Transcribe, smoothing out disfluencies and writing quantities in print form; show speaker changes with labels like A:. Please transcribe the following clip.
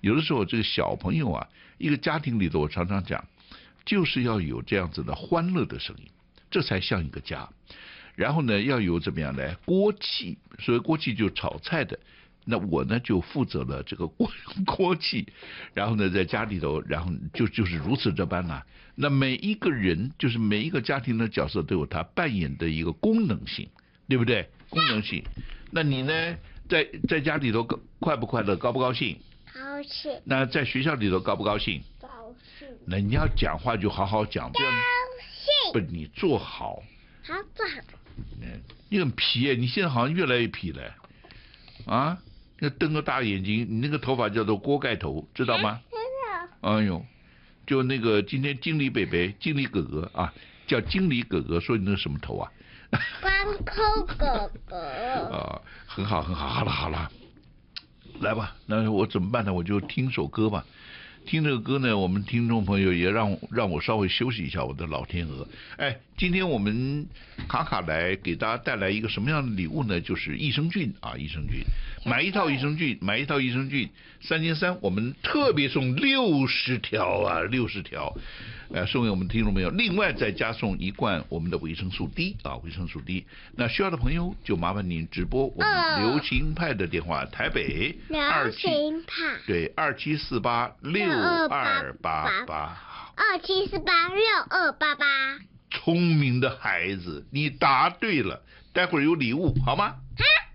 A: 有的时候这个小朋友啊，一个家庭里头，我常常讲，就是要有这样子的欢乐的声音，这才像一个家。然后呢，要有怎么样呢？锅气，所谓锅气就炒菜的。那我呢就负责了这个锅气，然后呢在家里头，然后就是如此这般啦。那每一个人就是每一个家庭的角色都有他扮演的一个功能性，对不对？功能性。那你呢，在家里头快不快乐，高不高兴？
B: 高兴。
A: 那在学校里头高不高兴？
B: 高兴。
A: 那你要讲话就好好讲，不要不你做好。
B: 好，做好。
A: 你很皮耶，你现在好像越来越皮了，啊？那瞪个大眼睛，你那个头发叫做锅盖头，知道吗？
B: 知
A: 道。哎呦，就那个今天经理经理哥哥啊，叫经理哥哥，说你那个什么头啊？
B: 关扣哥哥。
A: 啊，很好很好，好了，来吧，那我怎么办呢？我就听首歌吧。听这个歌呢，我们听众朋友也让我稍微休息一下，我的老天鹅。哎，今天我们卡卡来给大家带来一个什么样的礼物呢？就是益生菌啊，益生菌，买一套益生菌，3件3，我们特别送60条啊，60条，送给我们听众朋友。另外再加送1罐我们的维生素 D 啊，维生素 D。那需要的朋友就麻烦您直拨我们流行派的电话，台北
B: 流行派
A: 对
B: 27486288，
A: 聪明的孩子，你答对了，待会儿有礼物好吗？
B: 好。